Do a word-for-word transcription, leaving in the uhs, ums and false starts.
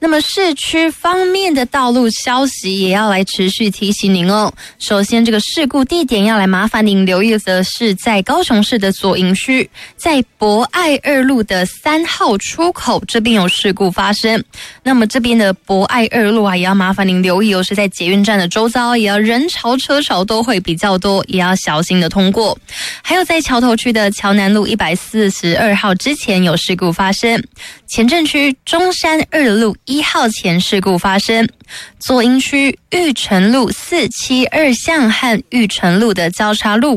那么市区方面的道路消息也要来持续提醒您哦。首先，这个事故地点要来麻烦您留意的是在高雄市的左营区，在博爱二路的三号出口这边有事故发生。那么这边的博爱二路啊，也要麻烦您留意哦，是在捷运站的周遭，也要人潮车潮都会比较多，也要小心的通过。还有在桥头区的桥南路一百四十二号之前有事故发生，前镇区中山二路一号前事故发生，左营区玉成路四七二巷和玉成路的交叉路